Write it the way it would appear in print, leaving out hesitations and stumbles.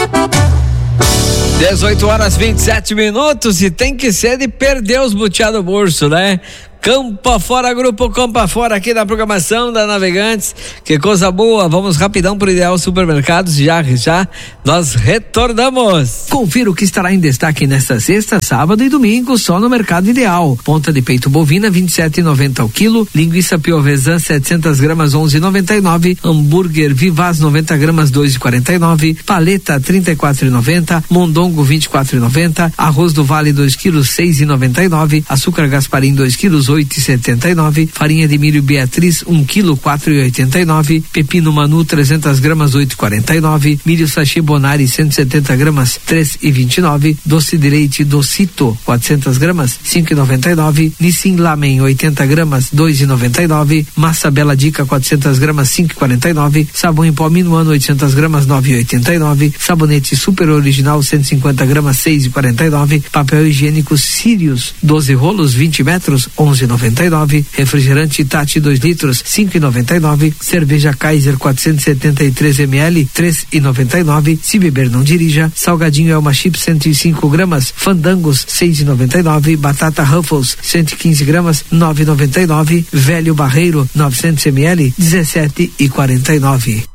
18h27 e tem que ser de perder os butiá do bolso, né? Campo Afora, Grupo Campo Afora aqui na programação da Navegantes. Que coisa boa, vamos rapidão pro Ideal Supermercados, já nós retornamos. Confira o que estará em destaque nesta sexta, sábado e domingo só no Mercado Ideal. Ponta de peito bovina 27,90 ao quilo, linguiça piovesan 700 gramas 11,99, hambúrguer Vivaz 90 gramas 2,49, paleta 34,90, mondongo 24,90, arroz do Vale 2 quilos 6,99, açúcar Gasparim 2 quilos 8,79, farinha de milho Beatriz 1 quilo 4,89, pepino Manu 300 gramas 8,49, milho sachê Bonari 170 gramas 3,29, doce de leite Docito 400 gramas 5,99, Nissin Lamen 80 gramas 2,99, massa Bela Dica 400 gramas 5,49, sabão em pó Minuano 800 gramas 9,89, sabonete Super Original 150 gramas 6,49, papel higiênico Sirius 12 rolos 20 metros 11,99, refrigerante Tati 2 litros 5,99, cerveja Kaiser 473 ml 3,99, se beber não dirija, salgadinho Elma Chips 105 gramas, Fandangos 6,99, batata Ruffles 115 gramas 9,99, velho Barreiro 900 ml 17,49.